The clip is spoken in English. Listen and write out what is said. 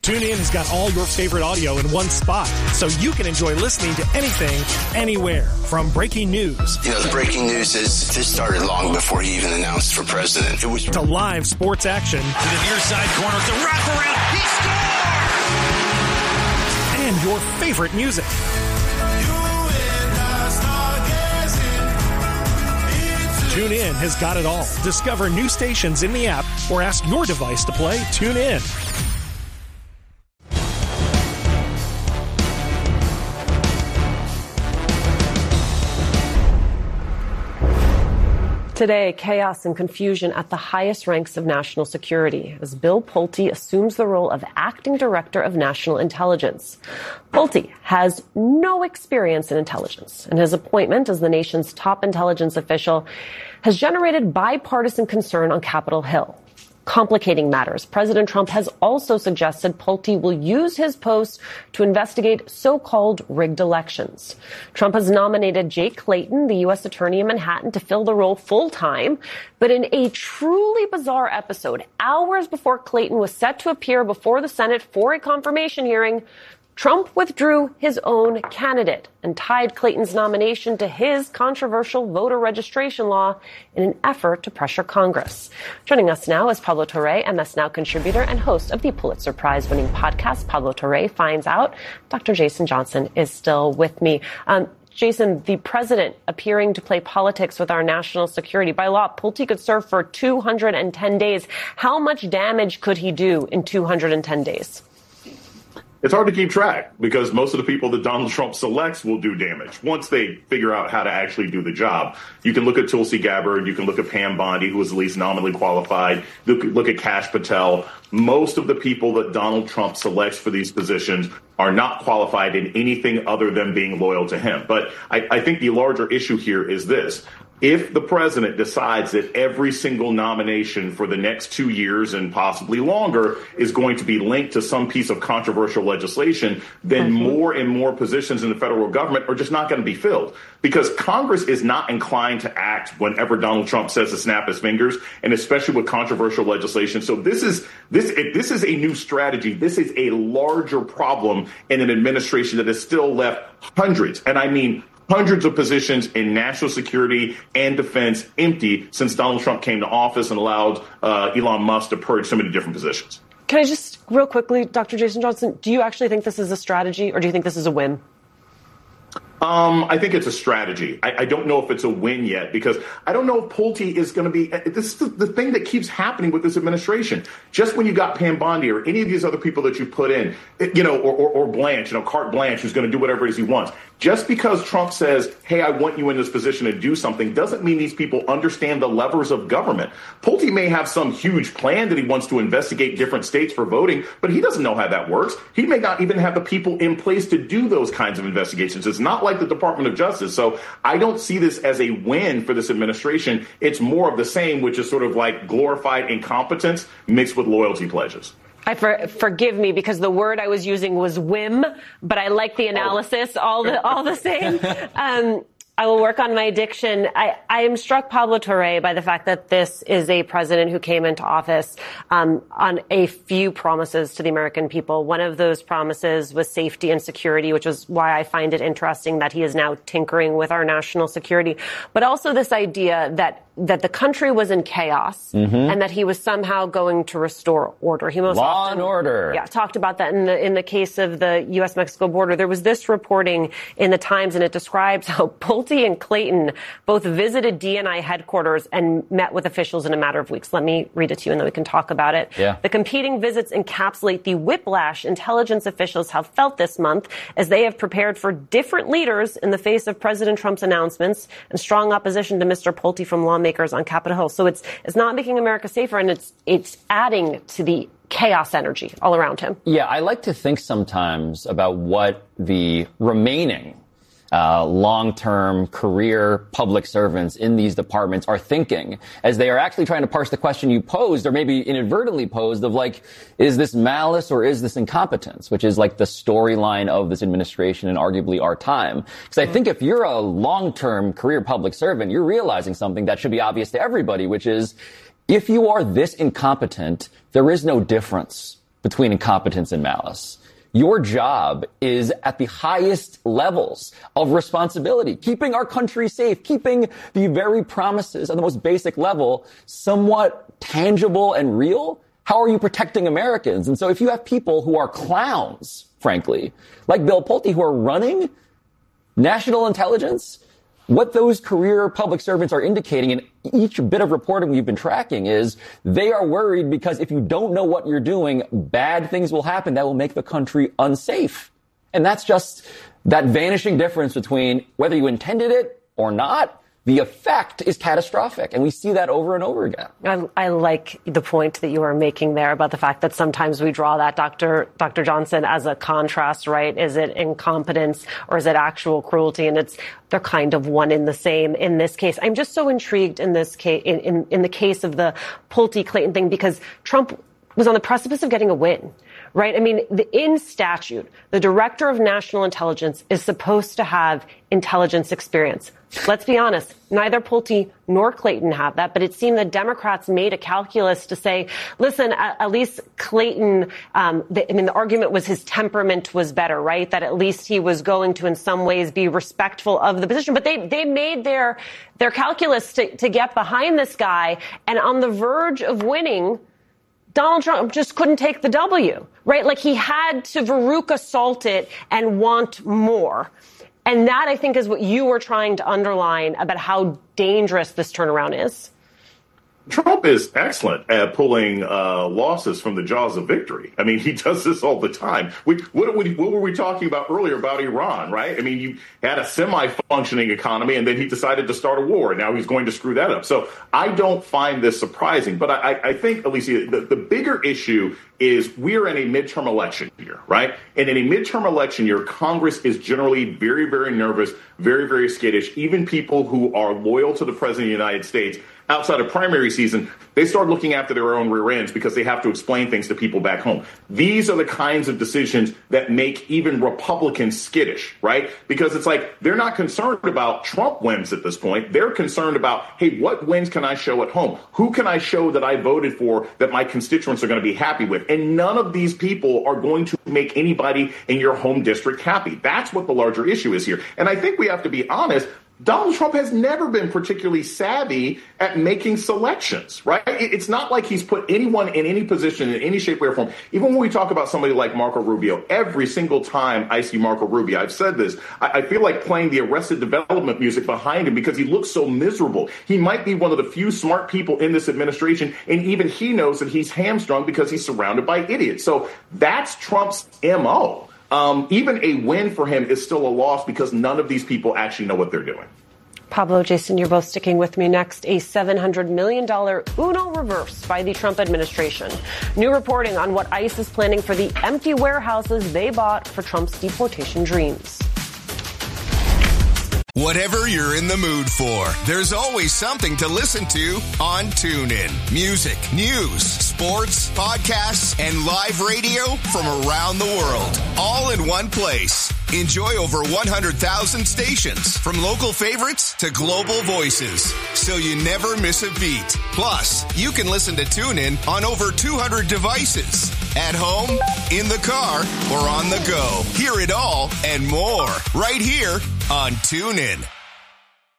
TuneIn has got all your favorite audio in one spot, so you can enjoy listening to anything, anywhere. From breaking news. The breaking news is this started long before he even announced for president. It was to live sports action. To the near side corner, it's a wraparound. He scores! And your favorite music. TuneIn has got it all. Discover new stations in the app or ask your device to play TuneIn. Today, chaos and confusion at the highest ranks of national security as Bill Pulte assumes the role of acting director of national intelligence. Pulte has no experience in intelligence, and his appointment as the nation's top intelligence official has generated bipartisan concern on Capitol Hill. Complicating matters, President Trump has also suggested Pulte will use his post to investigate so-called rigged elections. Trump has nominated Jake Clayton, the U.S. Attorney in Manhattan, to fill the role full-time. But in a truly bizarre episode, hours before Clayton was set to appear before the Senate for a confirmation hearing, Trump withdrew his own candidate and tied Clayton's nomination to his controversial voter registration law in an effort to pressure Congress. Joining us now is Pablo Torre, MS Now contributor and host of the Pulitzer Prize-winning podcast, Pablo Torre Finds Out. Dr. Jason Johnson is still with me. Jason, the president appearing to play politics with our national security. By law, Pulte could serve for 210 days. How much damage could he do in 210 days? It's hard to keep track because most of the people that Donald Trump selects will do damage once they figure out how to actually do the job. You can look at Tulsi Gabbard. You can look at Pam Bondi, who is at least nominally qualified. Look at Kash Patel. Most of the people that Donald Trump selects for these positions are not qualified in anything other than being loyal to him. But I think the larger issue here is this. If the president decides that every single nomination for the next 2 years and possibly longer is going to be linked to some piece of controversial legislation, then more and more positions in the federal government are just not going to be filled because Congress is not inclined to act whenever Donald Trump says to snap his fingers, and especially with controversial legislation. So this is a new strategy. This is a larger problem in an administration that has still left hundreds, and I mean hundreds of positions in national security and defense empty since Donald Trump came to office and allowed Elon Musk to purge so many different positions. Can I just real quickly, Dr. Jason Johnson, do you actually think this is a strategy or do you think this is a win? I think it's a strategy. I don't know if it's a win yet because I don't know if Pulte is going to be. This is the thing that keeps happening with this administration. Just when you got Pam Bondi or any of these other people that you put in, or Blanche, Carte Blanche, who's going to do whatever it is he wants. Just because Trump says, hey, I want you in this position to do something doesn't mean these people understand the levers of government. Pulte may have some huge plan that he wants to investigate different states for voting, but he doesn't know how that works. He may not even have the people in place to do those kinds of investigations. It's not like the Department of Justice. So I don't see this as a win for this administration. It's more of the same, which is sort of like glorified incompetence mixed with loyalty pledges. Forgive me because the word I was using was whim, but I like the analysis all the same. I will work on my addiction. I am struck, Pablo Torre, by the fact that this is a president who came into office on a few promises to the American people. One of those promises was safety and security, which is why I find it interesting that he is now tinkering with our national security. But also this idea that the country was in chaos and that he was somehow going to restore order. He most Law often, and order. Yeah, talked about that in the case of the U.S.-Mexico border. There was this reporting in the Times, and it describes how Pulte and Clayton both visited DNI headquarters and met with officials in a matter of weeks. Let me read it to you, and then we can talk about it. Yeah. The competing visits encapsulate the whiplash intelligence officials have felt this month as they have prepared for different leaders in the face of President Trump's announcements and strong opposition to Mr. Pulte from lawmakers on Capitol Hill. So it's not making America safer, and it's adding to the chaos energy all around him. Yeah, I like to think sometimes about what the remaining long-term career public servants in these departments are thinking as they are actually trying to parse the question you posed or maybe inadvertently posed of like, is this malice or is this incompetence, which is like the storyline of this administration and arguably our time. Because I think if you're a long-term career public servant, you're realizing something that should be obvious to everybody, which is if you are this incompetent, there is no difference between incompetence and malice. Your job is at the highest levels of responsibility, keeping our country safe, keeping the very promises on the most basic level somewhat tangible and real. How are you protecting Americans? And so if you have people who are clowns, frankly, like Bill Pulte, who are running national intelligence, what those career public servants are indicating in each bit of reporting we've been tracking is they are worried because if you don't know what you're doing, bad things will happen that will make the country unsafe. And that's just that vanishing difference between whether you intended it or not. The effect is catastrophic, and we see that over and over again. I like the point that you are making there about the fact that sometimes we draw that, Dr. Johnson, as a contrast, right? Is it incompetence or is it actual cruelty? And they're kind of one in the same in this case. I'm just so intrigued in this case, in the case of the Pulte-Clayton thing, because Trump was on the precipice of getting a win. Right? I mean, in statute, the director of national intelligence is supposed to have intelligence experience. Let's be honest, neither Pulte nor Clayton have that, but it seemed that Democrats made a calculus to say, listen, at least Clayton, the argument was his temperament was better, right? That at least he was going to, in some ways, be respectful of the position. But they made their calculus to get behind this guy, and on the verge of winning, Donald Trump just couldn't take the W, right? Like he had to Veruca assault it and want more. And that, I think, is what you were trying to underline about how dangerous this turnaround is. Trump is excellent at pulling losses from the jaws of victory. I mean, he does this all the time. What were we talking about earlier about Iran, right? I mean, you had a semi-functioning economy, and then he decided to start a war, and now he's going to screw that up. So I don't find this surprising. But I think, Alicia, the bigger issue is we're in a midterm election year, right? And in a midterm election year, Congress is generally very, very nervous, very, very skittish. Even people who are loyal to the president of the United States outside of primary season, they start looking after their own rear ends because they have to explain things to people back home. These are the kinds of decisions that make even Republicans skittish, right? Because it's like they're not concerned about Trump wins at this point. They're concerned about, hey, what wins can I show at home? Who can I show that I voted for that my constituents are going to be happy with? And none of these people are going to make anybody in your home district happy. That's what the larger issue is here. And I think we have to be honest. Donald Trump has never been particularly savvy at making selections, right? It's not like he's put anyone in any position in any shape, way, or form. Even when we talk about somebody like Marco Rubio, every single time I see Marco Rubio, I've said this, I feel like playing the Arrested Development music behind him because he looks so miserable. He might be one of the few smart people in this administration, and even he knows that he's hamstrung because he's surrounded by idiots. So that's Trump's MO. Even a win for him is still a loss because none of these people actually know what they're doing. Pablo, Jason, you're both sticking with me next. A $700 million Uno reverse by the Trump administration. New reporting on what ICE is planning for the empty warehouses they bought for Trump's deportation dreams. Whatever you're in the mood for, there's always something to listen to on TuneIn. Music, news, sports, podcasts, and live radio from around the world, all in one place. Enjoy over 100,000 stations, from local favorites to global voices, so you never miss a beat. Plus, you can listen to TuneIn on over 200 devices. At home, in the car, or on the go. Hear it all and more right here on TuneIn.